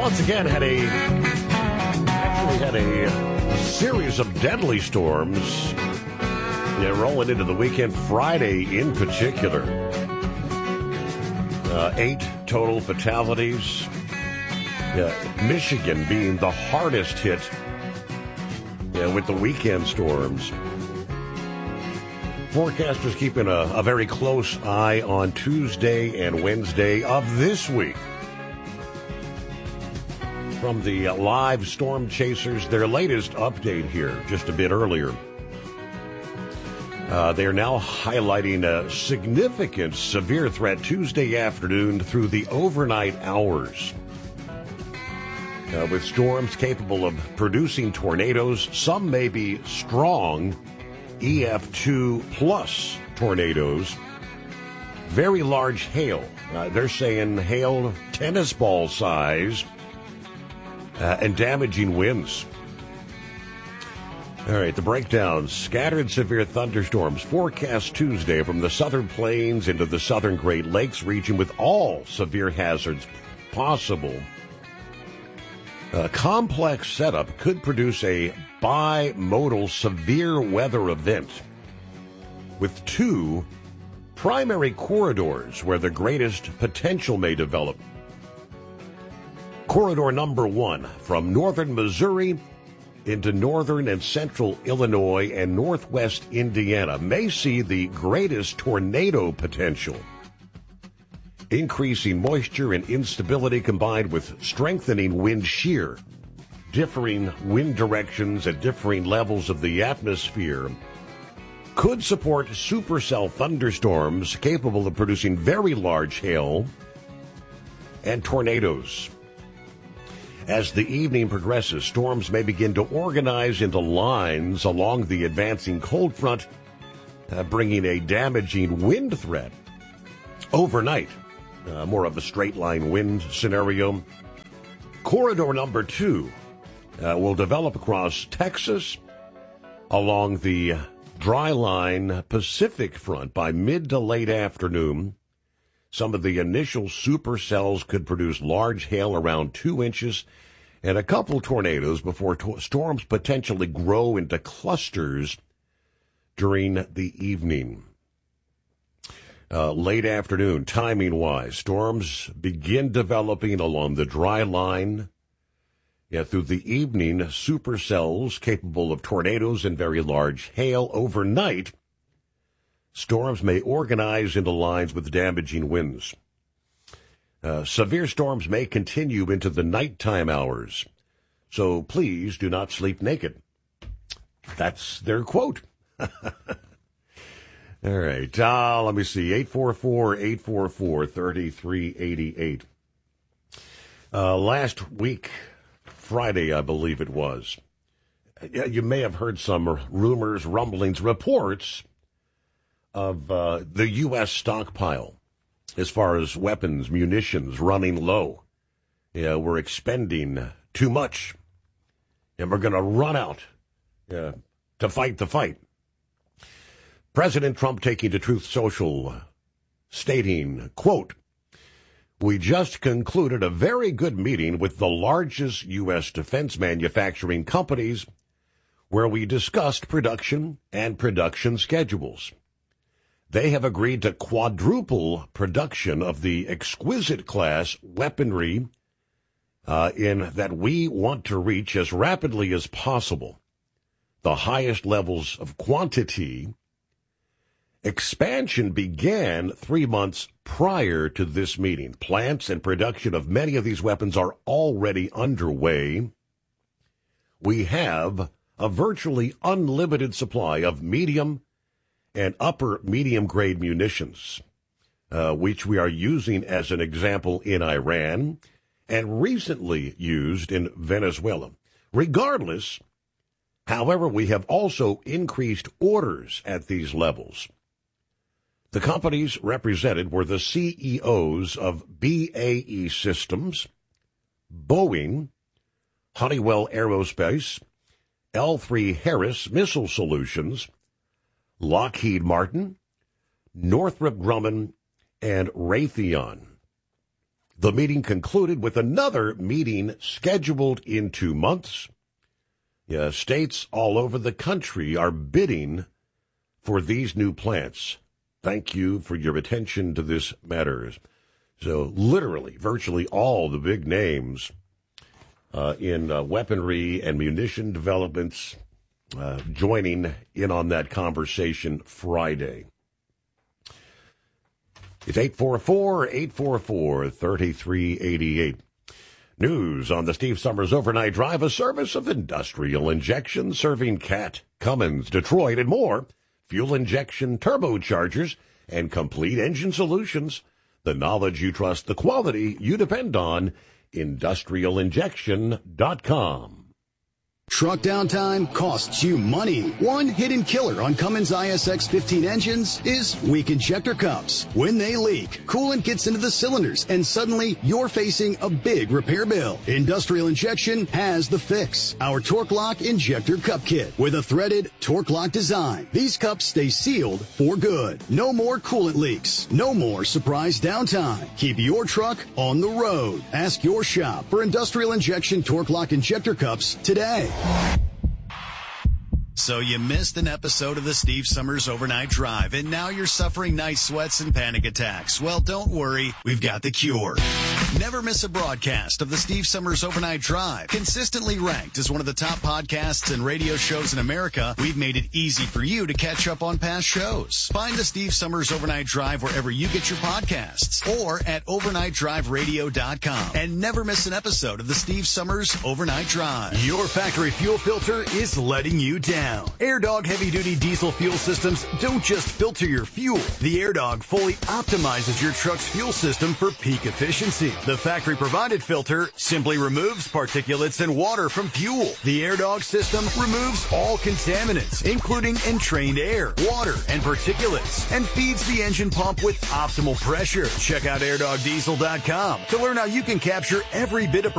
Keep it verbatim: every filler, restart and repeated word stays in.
once again had a actually had a series of deadly storms. Yeah, rolling into the weekend, Friday in particular. Uh, eight total fatalities. Yeah, Michigan being the hardest hit, yeah, with the weekend storms. Forecasters keeping a, a very close eye on Tuesday and Wednesday of this week. From the Live Storm Chasers, their latest update here, just a bit earlier. Uh, they are now highlighting a significant severe threat Tuesday afternoon through the overnight hours. Uh, with storms capable of producing tornadoes, some may be strong E F two plus tornadoes. Very large hail. Uh, they're saying hail tennis ball size uh, and damaging winds. All right, the breakdown. Scattered severe thunderstorms forecast Tuesday from the southern plains into the southern Great Lakes region with all severe hazards possible. A complex setup could produce a bimodal severe weather event with two primary corridors where the greatest potential may develop. Corridor number one, from northern Missouri into northern and central Illinois and northwest Indiana, may see the greatest tornado potential. Increasing moisture and instability combined with strengthening wind shear, differing wind directions at differing levels of the atmosphere, could support supercell thunderstorms capable of producing very large hail and tornadoes. As the evening progresses, storms may begin to organize into lines along the advancing cold front, uh, bringing a damaging wind threat overnight. Uh, more of a straight-line wind scenario. Corridor number two uh, will develop across Texas along the dry line Pacific front by mid to late afternoon. Some of the initial supercells could produce large hail around two inches and a couple tornadoes before to- storms potentially grow into clusters during the evening. Uh, late afternoon, timing-wise, storms begin developing along the dry line. Yeah, through the evening, supercells capable of tornadoes and very large hail. Overnight, storms may organize into lines with damaging winds. Uh, severe storms may continue into the nighttime hours, so please do not sleep naked. That's their quote. All right, uh, let me see, eight four four, eight four four, three three eight eight. Uh, last week, Friday, I believe it was, you may have heard some rumors, rumblings, reports of uh, the U S stockpile as far as weapons, munitions running low. Yeah, we're expending too much, and we're going to run out uh, to fight the fight. President Trump taking to Truth Social, stating, quote, "We just concluded a very good meeting with the largest U S defense manufacturing companies where we discussed production and production schedules. They have agreed to quadruple production of the exquisite class weaponry uh, in that we want to reach as rapidly as possible the highest levels of quantity. Expansion began three months prior to this meeting. Plants and production of many of these weapons are already underway. We have a virtually unlimited supply of medium and upper medium-grade munitions, uh, which we are using as an example in Iran and recently used in Venezuela. Regardless, however, we have also increased orders at these levels." The companies represented were the C E Os of B A E Systems, Boeing, Honeywell Aerospace, L three Harris Missile Solutions, Lockheed Martin, Northrop Grumman, and Raytheon. The meeting concluded with another meeting scheduled in two months. Yeah, states all over the country are bidding for these new plants. Thank you for your attention to this matter. So literally, virtually all the big names uh, in uh, weaponry and munition developments uh, joining in on that conversation Friday. It's eight four four, eight four four, three three eight eight. News on the Steve Summers Overnight Drive, a service of Industrial Injection, serving Cat, Cummins, Detroit, and more. Fuel injection, turbochargers, and complete engine solutions. The knowledge you trust, the quality you depend on. industrial injection dot com. Truck downtime costs you money. One hidden killer on Cummins I S X fifteen engines is weak injector cups. When they leak, coolant gets into the cylinders, and suddenly you're facing a big repair bill. Industrial Injection has the fix. Our Torque Lock Injector Cup Kit with a threaded Torque Lock design. These cups stay sealed for good. No more coolant leaks. No more surprise downtime. Keep your truck on the road. Ask your shop for Industrial Injection Torque Lock Injector Cups today. So you missed an episode of the Steve Summers Overnight Drive, and now you're suffering night sweats and panic attacks. Well, don't worry. We've got the cure. Never miss a broadcast of the Steve Summers Overnight Drive. Consistently ranked as one of the top podcasts and radio shows in America, we've made it easy for you to catch up on past shows. Find the Steve Summers Overnight Drive wherever you get your podcasts or at overnight drive radio dot com. And never miss an episode of the Steve Summers Overnight Drive. Your factory fuel filter is letting you down. AirDog heavy-duty diesel fuel systems don't just filter your fuel. The AirDog fully optimizes your truck's fuel system for peak efficiency. The factory-provided filter simply removes particulates and water from fuel. The AirDog system removes all contaminants, including entrained air, water, and particulates, and feeds the engine pump with optimal pressure. Check out air dog diesel dot com to learn how you can capture every bit of